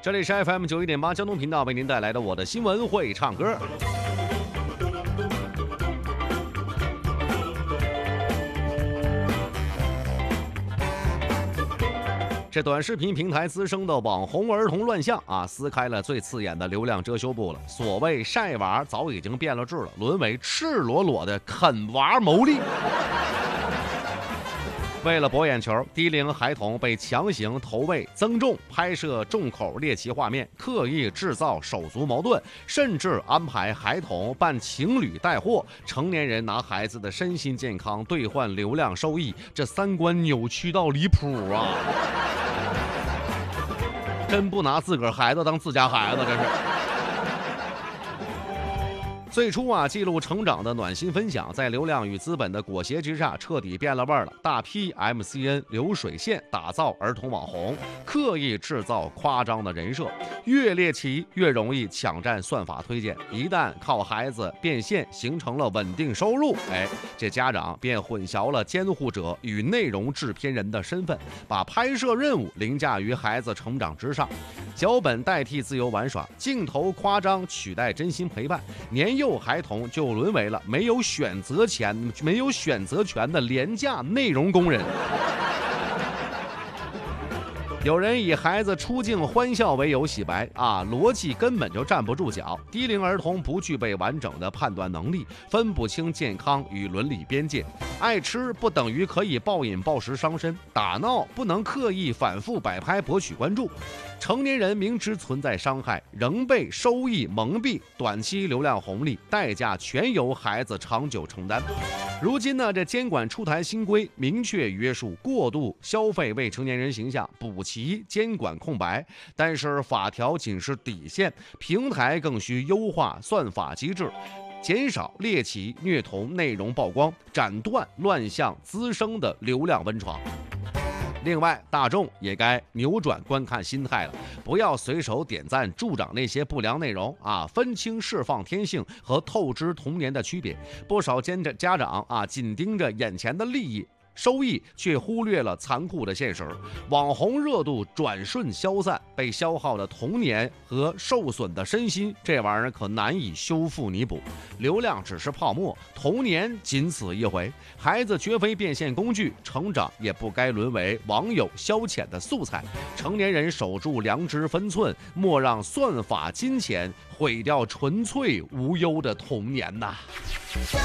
这里是 FM91.8交通频道为您带来的我的新闻会唱歌。这短视频平台滋生的网红儿童乱象啊，撕开了最刺眼的流量遮羞布了。所谓晒娃早已经变了质了，沦为赤裸裸的啃娃牟利。为了博眼球，低龄孩童被强行投喂、增重、拍摄重口猎奇画面，刻意制造手足矛盾，甚至安排孩童扮情侣带货，成年人拿孩子的身心健康兑换流量收益，这三观扭曲到离谱啊！真不拿自个儿孩子当自家孩子，这是。最初啊，记录成长的暖心分享，在流量与资本的裹挟之下，彻底变了味儿了。大批 MCN 流水线打造儿童网红，刻意制造夸张的人设，越猎奇越容易抢占算法推荐。一旦靠孩子变现形成了稳定收入，这家长便混淆了监护者与内容制片人的身份，把拍摄任务凌驾于孩子成长之上，脚本代替自由玩耍，镜头夸张取代真心陪伴，年幼孩童就沦为了没有选择权的廉价内容工人。有人以孩子出镜欢笑为由洗白啊，逻辑根本就站不住脚。低龄儿童不具备完整的判断能力，分不清健康与伦理边界。爱吃不等于可以暴饮暴食伤身，打闹不能刻意反复摆拍博取关注。成年人明知存在伤害，仍被收益蒙蔽，短期流量红利代价全由孩子长久承担。如今呢，这监管出台新规，明确约束过度消费未成年人形象，补齐监管空白。但是法条仅是底线，平台更需优化算法机制，减少猎奇虐童内容曝光，斩断乱象滋生的流量温床。另外，大众也该扭转观看心态了，不要随手点赞助长那些不良内容啊，分清释放天性和透支童年的区别。不少家长啊，紧盯着眼前的利益收益，却忽略了残酷的现实。网红热度转瞬消散，被消耗的童年和受损的身心，这玩意儿可难以修复弥补。流量只是泡沫，童年仅此一回。孩子绝非变现工具，成长也不该沦为网友消遣的素材。成年人守住良知分寸，莫让算法金钱毁掉纯粹无忧的童年呐！